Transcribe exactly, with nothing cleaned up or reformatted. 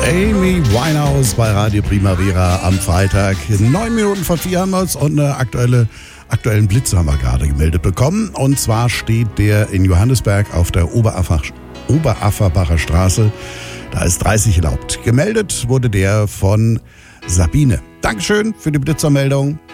Amy Winehouse bei Radio Primavera am Freitag. Neun Minuten vor vier haben wir es und eine aktuelle, aktuellen Blitz haben wir gerade gemeldet bekommen. Und zwar steht der in Johannesberg auf der Oberaffer, Oberafferbacher Straße. Da ist dreißig erlaubt. Gemeldet wurde der von Sabine. Dankeschön für die Blitzermeldung.